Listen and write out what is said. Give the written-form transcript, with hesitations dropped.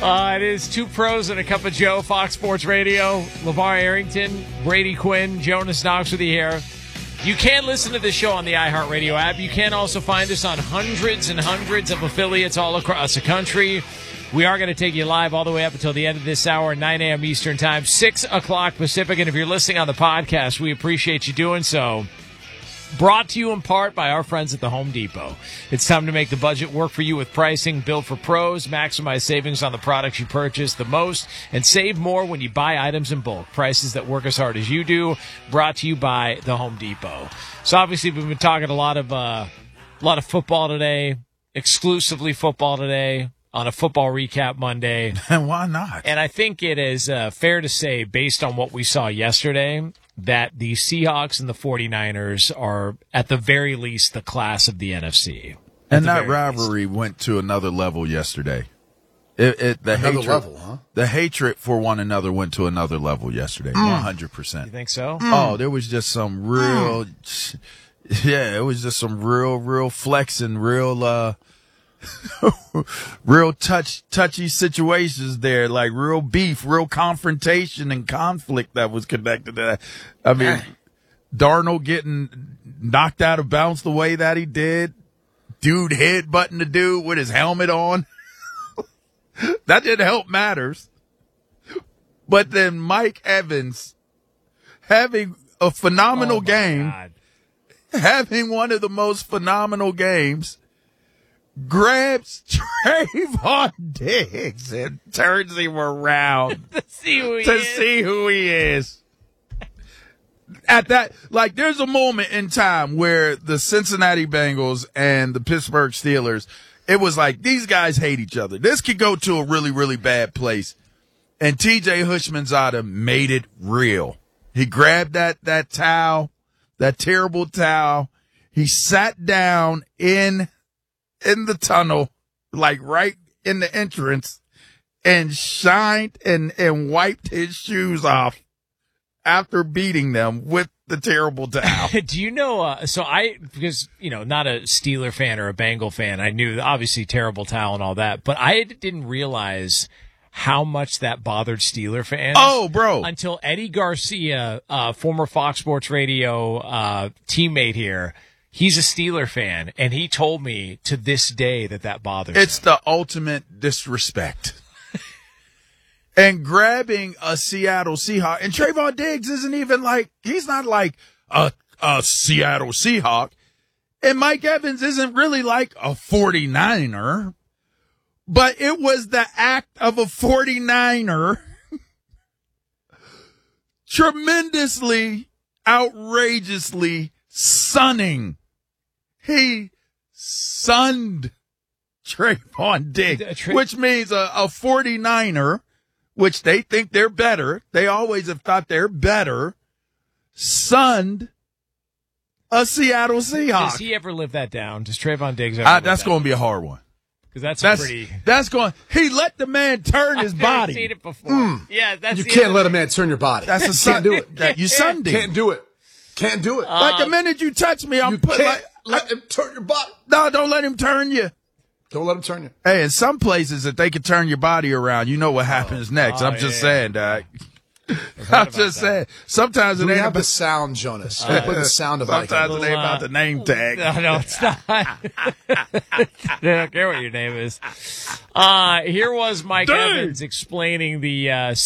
It is Two Pros and a Cup of Joe, Fox Sports Radio. LeVar Arrington, Brady Quinn, Jonas Knox with you here. You can listen to this show on the iHeartRadio app. You can also find us on hundreds and hundreds of affiliates all across the country. We are going to take you live all the way up until the end of this hour, 9 a.m. Eastern Time, 6 o'clock Pacific. And if you're listening on the podcast, we appreciate you doing so. Brought to you in part by our friends at the Home Depot. It's time to make the budget work for you with pricing built for pros. Maximize savings on the products you purchase the most and save more when you buy items in bulk. Prices that work as hard as you do. Brought to you by the Home Depot. So obviously we've been talking a lot of football today, exclusively football today on a football recap Monday. And why not? And I think it is fair to say, based on what we saw yesterday, that the Seahawks and the 49ers are, at the very least, the class of the NFC. And that rivalry went to another level yesterday. The hatred for one another went to another level yesterday, 100%. You think so? Oh, there was just some real, it was just some real flexing, real touchy situations there, like real beef, real confrontation and conflict that was connected to that. I mean, Darnold getting knocked out of bounds the way that he did, dude headbutting the dude with his helmet on. That didn't help matters. But then Mike Evans having a phenomenal game, having one of the most phenomenal games, grabs Trayvon Diggs and turns him around to see who he is. At that, like, there's a moment in time where the Cincinnati Bengals and the Pittsburgh Steelers, it was like, these guys hate each other. This could go to a really, really bad place. And TJ Houshmandzadeh made it real. He grabbed that towel, that terrible towel. He sat down in the tunnel, like right in the entrance, and shined and wiped his shoes off after beating them with the terrible towel. Do you know, because, not a Steeler fan or a Bengal fan, I knew obviously terrible towel and all that, but I didn't realize how much that bothered Steeler fans. Oh, bro. Until Eddie Garcia, former Fox Sports Radio teammate here, he's a Steeler fan, and he told me to this day that bothers him. It's the ultimate disrespect. And grabbing a Seattle Seahawk, and Trayvon Diggs isn't even he's not like a Seattle Seahawk, and Mike Evans isn't really like a 49er, but it was the act of a 49er tremendously, outrageously sunning. He sunned Trayvon Diggs, which means a 49er, which they think they're better. They always have thought they're better, sunned a Seattle Seahawks. Does he ever live that down? Does Trayvon Diggs ever live that's going to be a hard one. Because he let the man turn his body. I've seen it before. Yeah, you can't let a man turn your body. That's a can't do it. You sunned him. Can't do it. Can't do it. Like the minute you touch me, I'm let him turn your body. No, don't let him turn you. Don't let him turn you. Hey, in some places, if they can turn your body around, you know what happens next. I'm just saying, Doc. I'm just saying. Sometimes it ain't about the sound, Jonas. Put the sound of sometimes it ain't about the name tag. No, it's not. I don't care what your name is. Here was Mike Evans explaining the